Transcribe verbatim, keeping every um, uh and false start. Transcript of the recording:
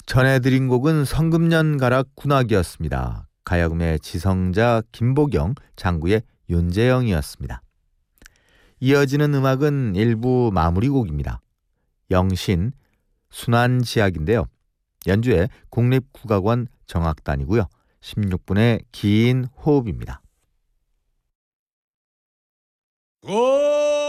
전해드린 곡은 성금연가락 군악이었습니다. 가야금의 지성자 김보경, 장구의 윤재영이었습니다. 이어지는 음악은 일부 마무리곡입니다. 영신, 순환지악인데요. 연주의 국립국악원 정악단이고요. 십육 분의 긴 호흡입니다. 오!